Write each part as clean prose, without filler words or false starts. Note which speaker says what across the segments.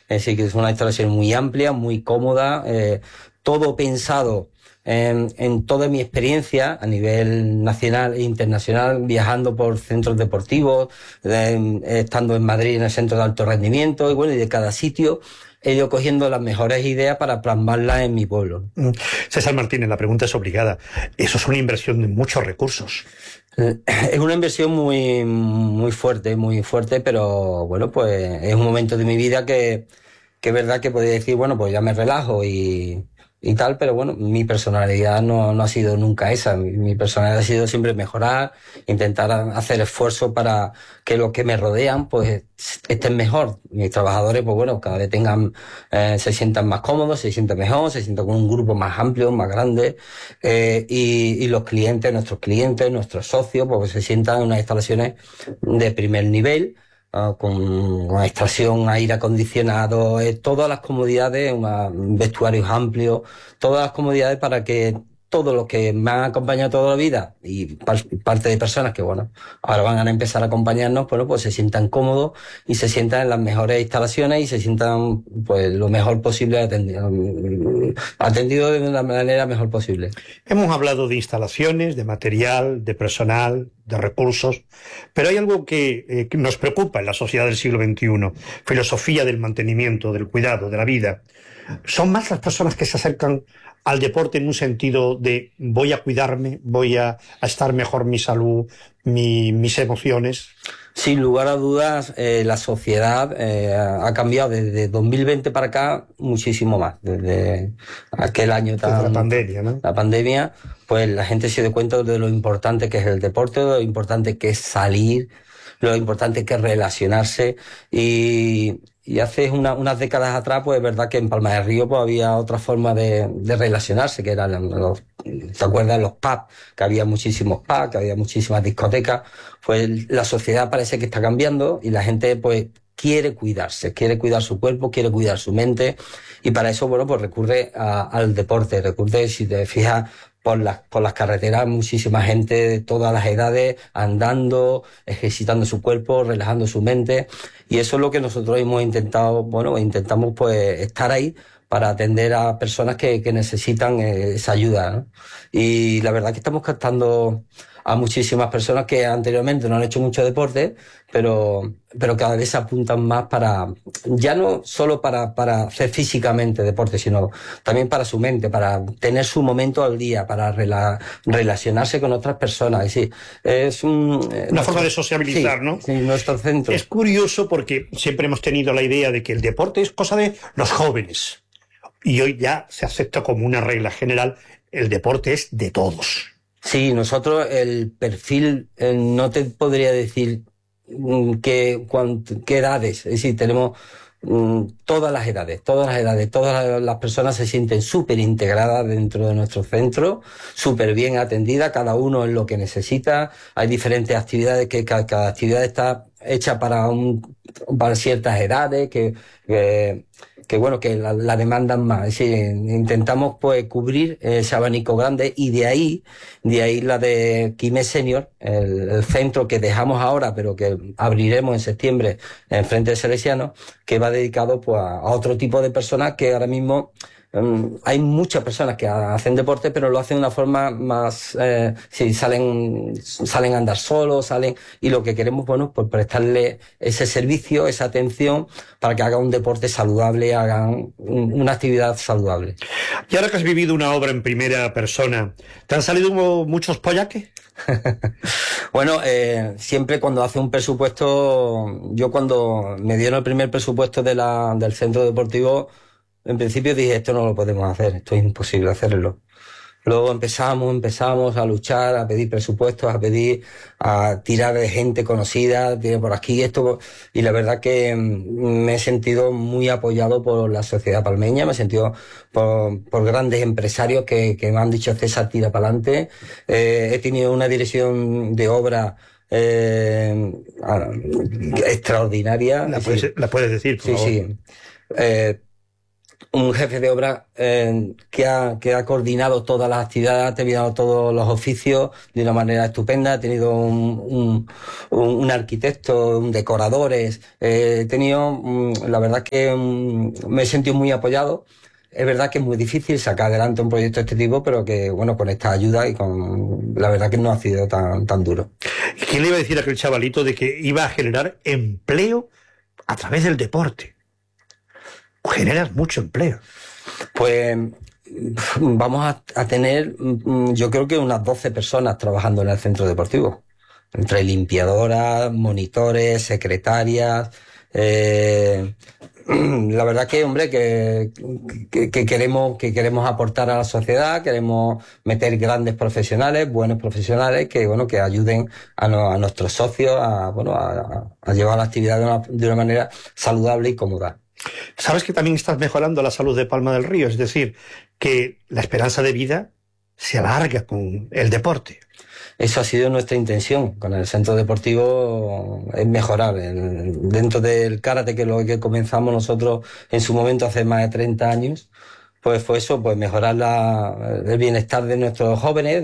Speaker 1: Es decir, que es una instalación muy amplia, muy cómoda, todo pensado en toda mi experiencia a nivel nacional e internacional, viajando por centros deportivos, estando en Madrid en el centro de alto rendimiento, y bueno, y de cada sitio he ido cogiendo las mejores ideas para plasmarlas en mi pueblo.
Speaker 2: César Martínez, la pregunta es obligada. Eso es una inversión de muchos recursos.
Speaker 1: Es una inversión muy fuerte, pero bueno, pues es un momento de mi vida que es verdad que podría decir, bueno, pues ya me relajo y tal, pero bueno, mi personalidad no ha sido nunca esa. Mi personalidad ha sido siempre mejorar, intentar hacer esfuerzo para que los que me rodean pues estén mejor. Mis trabajadores, pues bueno, cada vez se sientan más cómodos, se sientan mejor, se sientan con un grupo más amplio, más grande, y los clientes, nuestros socios, pues se sientan en unas instalaciones de primer nivel, con extracción, aire acondicionado, todas las comodidades, vestuarios amplios, todas las comodidades para que todos los que me han acompañado toda la vida y parte de personas que, bueno, ahora van a empezar a acompañarnos, bueno, pues se sientan cómodos y se sientan en las mejores instalaciones y se sientan, pues, lo mejor posible atendido de la manera mejor posible.
Speaker 2: Hemos hablado de instalaciones, de material, de personal, de recursos, pero hay algo que nos preocupa en la sociedad del siglo XXI, filosofía del mantenimiento, del cuidado, de la vida. ¿Son más las personas que se acercan al deporte en un sentido de voy a cuidarme, voy a estar mejor mi salud, mis emociones?
Speaker 1: Sin lugar a dudas, la sociedad ha cambiado desde 2020 para acá muchísimo más. Desde aquel año
Speaker 2: desde la pandemia, ¿no?
Speaker 1: La pandemia, pues la gente se dio cuenta de lo importante que es el deporte, de lo importante que es salir, lo importante que es relacionarse. Y hace unas décadas atrás, pues es verdad que en Palma del Río pues había otra forma de relacionarse, que eran ¿te acuerdas? Los pubs, que había muchísimos pubs, que había muchísimas discotecas. Pues la sociedad parece que está cambiando y la gente pues quiere cuidarse, quiere cuidar su cuerpo, quiere cuidar su mente, y para eso, bueno, pues recurre al deporte, si te fijas, por las carreteras, muchísima gente de todas las edades andando, ejercitando su cuerpo, relajando su mente, y eso es lo que nosotros hemos intentado, intentamos pues estar ahí para atender a personas que necesitan esa ayuda, ¿no? Y la verdad que estamos captando a muchísimas personas que anteriormente no han hecho mucho deporte, pero cada vez se apuntan más ya no solo para hacer físicamente deporte, sino también para su mente, para tener su momento al día, para relacionarse con otras personas. Es decir, es
Speaker 2: una forma de sociabilizar,
Speaker 1: sí,
Speaker 2: ¿no?
Speaker 1: Sí, nuestro centro.
Speaker 2: Es curioso porque siempre hemos tenido la idea de que el deporte es cosa de los jóvenes. Y hoy ya se acepta como una regla general, el deporte es de todos.
Speaker 1: Sí, nosotros el perfil, no te podría decir qué edades, es decir, tenemos todas las edades, todas las personas se sienten súper integradas dentro de nuestro centro, súper bien atendidas, cada uno en lo que necesita. Hay diferentes actividades que cada actividad está hecha para ciertas edades que la demandan más. Es decir, intentamos pues cubrir ese abanico grande, y de ahí la de Quimé Senior, el centro que dejamos ahora pero que abriremos en septiembre en frente de Salesianos, que va dedicado pues a otro tipo de personas que ahora mismo hay muchas personas que hacen deporte, pero lo hacen de una forma más, salen a andar solos, y lo que queremos, bueno, pues prestarle ese servicio, esa atención, para que hagan un deporte saludable, hagan una actividad saludable.
Speaker 2: Y ahora que has vivido una obra en primera persona, ¿te han salido muchos pollaques?
Speaker 1: Bueno, siempre cuando hace un presupuesto, yo cuando me dieron el primer presupuesto del centro deportivo, en principio dije, esto no lo podemos hacer, esto es imposible hacerlo. Luego empezamos a luchar, a pedir presupuestos, a tirar de gente conocida, tirar por aquí, y la verdad que me he sentido muy apoyado por la sociedad palmeña, me he sentido por grandes empresarios que me han dicho, César, tira para adelante. He tenido una dirección de obra extraordinaria.
Speaker 2: ¿La puedes decir, por favor?
Speaker 1: Sí. un jefe de obra que ha coordinado todas las actividades, ha terminado todos los oficios de una manera estupenda. He tenido un arquitecto, un decoradores, he tenido, la verdad que me he sentido muy apoyado. Es verdad que es muy difícil sacar adelante un proyecto de este tipo, pero que, bueno, con esta ayuda y la verdad que no ha sido tan duro.
Speaker 2: ¿Quién le iba a decir a aquel chavalito de que iba a generar empleo a través del deporte? Generas mucho empleo.
Speaker 1: Pues vamos a tener, yo creo que unas 12 personas trabajando en el centro deportivo. Entre limpiadoras, monitores, secretarias. La verdad que, hombre, que queremos aportar a la sociedad, queremos meter grandes profesionales, buenos profesionales, que ayuden a nuestros socios a llevar la actividad de una manera saludable y cómoda.
Speaker 2: Sabes que también estás mejorando la salud de Palma del Río, es decir, que la esperanza de vida se alarga con el deporte.
Speaker 1: Eso ha sido nuestra intención con el centro deportivo, es mejorar. Dentro del karate, que es lo que comenzamos nosotros en su momento hace más de 30 años, pues fue eso, pues mejorar el bienestar de nuestros jóvenes,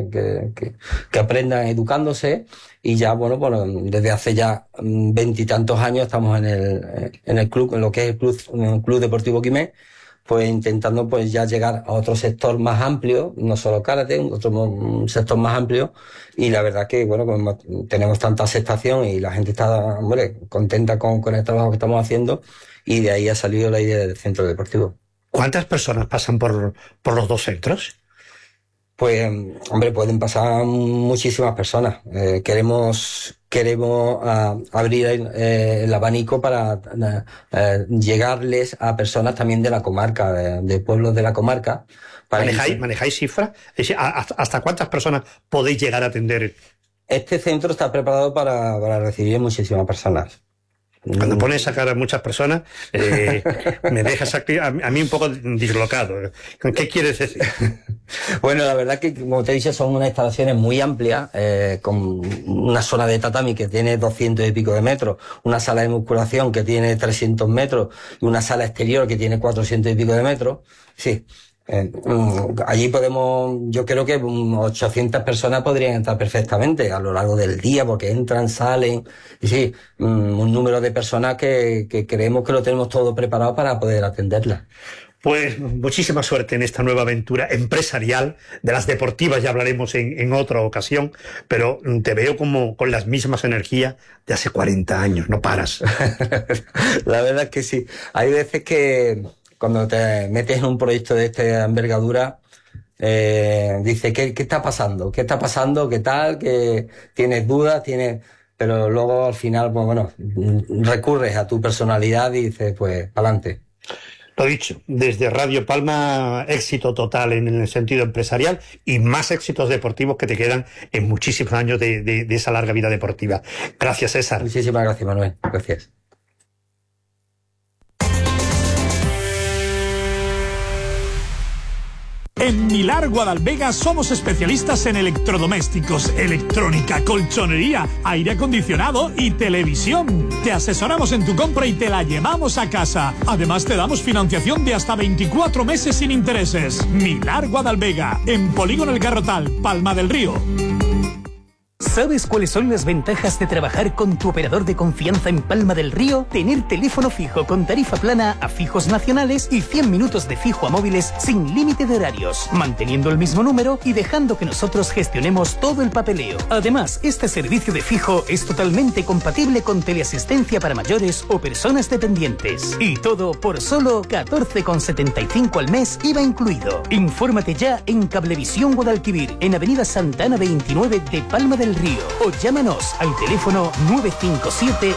Speaker 1: que aprendan educándose. Y ya, bueno, desde hace ya 20 y tantos años estamos en el club, en lo que es el Club Deportivo Quimé, pues intentando pues ya llegar a otro sector más amplio, no solo karate, un sector más amplio. Y la verdad que, bueno, como tenemos tanta aceptación y la gente está, hombre, contenta con el trabajo que estamos haciendo, y de ahí ha salido la idea del centro deportivo.
Speaker 2: ¿Cuántas personas pasan por los dos centros?
Speaker 1: Pues, hombre, pueden pasar muchísimas personas. Queremos abrir el abanico para llegarles a personas también de la comarca, de pueblos de la comarca.
Speaker 2: ¿Manejáis cifras? Es decir, ¿hasta cuántas personas podéis llegar a atender?
Speaker 1: Este centro está preparado para recibir muchísimas personas.
Speaker 2: Cuando pones a sacar a muchas personas, me dejas a mí un poco dislocado. ¿Qué quieres decir?
Speaker 1: Bueno, la verdad que, como te he dicho, son unas instalaciones muy amplias, con una zona de tatami que tiene 200 y pico de metros, una sala de musculación que tiene 300 metros y una sala exterior que tiene 400 y pico de metros. Sí. Allí yo creo que 800 personas podrían entrar perfectamente a lo largo del día, porque entran, salen, y sí, un número de personas que creemos que lo tenemos todo preparado para poder atenderlas.
Speaker 2: Pues muchísima suerte en esta nueva aventura empresarial. De las deportivas ya hablaremos en otra ocasión, pero te veo como con las mismas energías de hace 40 años, no paras.
Speaker 1: La verdad es que sí. Hay veces que cuando te metes en un proyecto de esta envergadura, dices, ¿qué está pasando? ¿Qué está pasando? ¿Qué tal? ¿Que tienes dudas? Pero luego al final, pues bueno, recurres a tu personalidad y dices, pues, pa'lante.
Speaker 2: Lo dicho, desde Radio Palma, éxito total en el sentido empresarial y más éxitos deportivos que te quedan en muchísimos años de esa larga vida deportiva. Gracias, César.
Speaker 1: Muchísimas gracias, Manuel. Gracias.
Speaker 3: En Milar Guadalvega somos especialistas en electrodomésticos, electrónica, colchonería, aire acondicionado y televisión. Te asesoramos en tu compra y te la llevamos a casa. Además te damos financiación de hasta 24 meses sin intereses. Milar Guadalvega, en Polígono El Garrotal, Palma del Río.
Speaker 4: ¿Sabes cuáles son las ventajas de trabajar con tu operador de confianza en Palma del Río? Tener teléfono fijo con tarifa plana a fijos nacionales y 100 minutos de fijo a móviles sin límite de horarios, manteniendo el mismo número y dejando que nosotros gestionemos todo el papeleo. Además, este servicio de fijo es totalmente compatible con teleasistencia para mayores o personas dependientes. Y todo por solo 14,75 al mes, IVA incluido. Infórmate ya en Cablevisión Guadalquivir, en Avenida Santa Ana 29 de Palma del Río, o llámanos al teléfono 957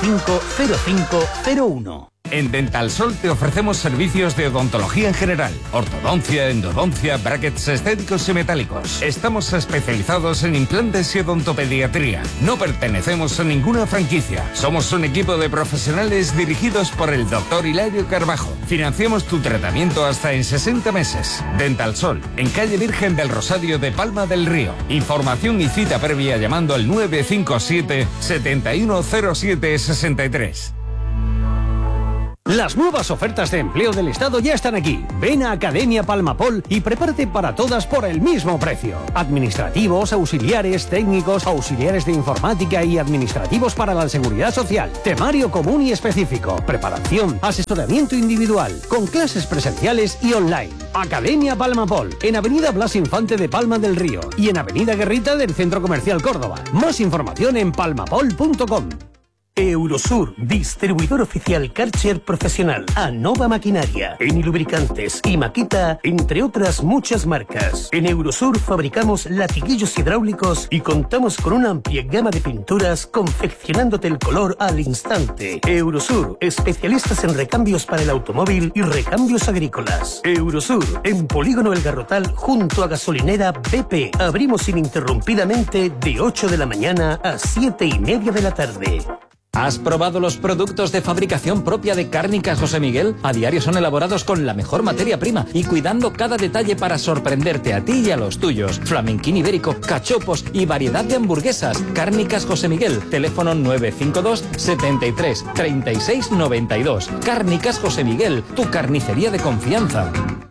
Speaker 4: 050501.
Speaker 5: En Dental Sol te ofrecemos servicios de odontología en general, ortodoncia, endodoncia, brackets estéticos y metálicos. Estamos especializados en implantes y odontopediatría. No pertenecemos a ninguna franquicia. Somos un equipo de profesionales dirigidos por el Dr. Hilario Carbajo. Financiamos tu tratamiento hasta en 60 meses. Dental Sol, en calle Virgen del Rosario de Palma del Río. Información y cita previa llamando al 957 710763.
Speaker 6: Las nuevas ofertas de empleo del Estado ya están aquí. Ven a Academia Palmapol y prepárate para todas por el mismo precio. Administrativos, auxiliares, técnicos, auxiliares de informática y administrativos para la seguridad social. Temario común y específico. Preparación, asesoramiento individual, con clases presenciales y online. Academia Palmapol, en Avenida Blas Infante de Palma del Río y en Avenida Guerrita del Centro Comercial Córdoba. Más información en palmapol.com.
Speaker 4: Eurosur, distribuidor oficial Karcher profesional. Anova Maquinaria, Eni Lubricantes y Makita, entre otras muchas marcas. En Eurosur fabricamos latiguillos hidráulicos y contamos con una amplia gama de pinturas confeccionándote el color al instante. Eurosur, especialistas en recambios para el automóvil y recambios agrícolas. Eurosur, en Polígono El Garrotal junto a gasolinera BP. Abrimos ininterrumpidamente de 8 de la mañana a 7:30 de la tarde.
Speaker 7: ¿Has probado los productos de fabricación propia de Cárnicas José Miguel? A diario son elaborados con la mejor materia prima y cuidando cada detalle para sorprenderte a ti y a los tuyos. Flamenquín ibérico, cachopos y variedad de hamburguesas. Cárnicas José Miguel, teléfono 952 73 36 92. Cárnicas José Miguel, tu carnicería de confianza.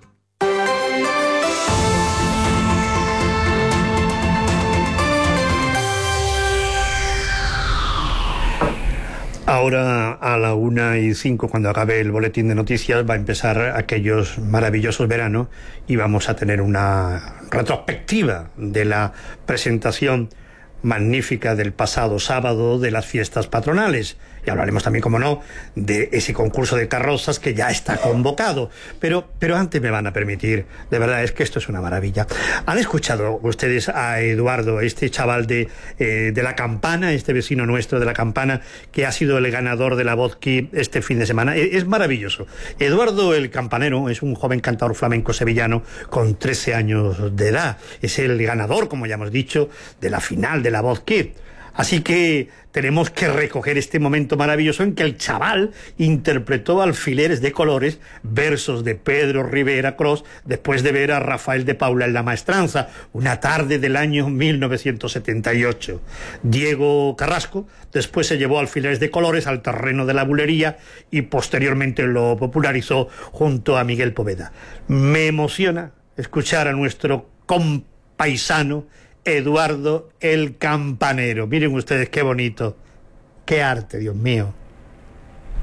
Speaker 2: Ahora a la 1:05, cuando acabe el boletín de noticias, va a empezar aquellos maravillosos veranos y vamos a tener una retrospectiva de la presentación magnífica del pasado sábado de las fiestas patronales. Y hablaremos también, como no, de ese concurso de carrozas que ya está convocado. Pero antes me van a permitir, de verdad, es que esto es una maravilla. ¿Han escuchado ustedes a Eduardo, este chaval de La Campana, este vecino nuestro de La Campana, que ha sido el ganador de la Voz Kids este fin de semana? Es maravilloso. Eduardo el Campanero es un joven cantador flamenco sevillano con 13 años de edad. Es el ganador, como ya hemos dicho, de la final de la Voz Kids. Así que tenemos que recoger este momento maravilloso en que el chaval interpretó Alfileres de Colores, versos de Pedro Rivera Cros, después de ver a Rafael de Paula en La Maestranza, una tarde del año 1978. Diego Carrasco después se llevó Alfileres de Colores al terreno de la bulería y posteriormente lo popularizó junto a Miguel Poveda. Me emociona escuchar a nuestro compaisano Eduardo el Campanero. Miren ustedes qué bonito, qué arte, Dios mío.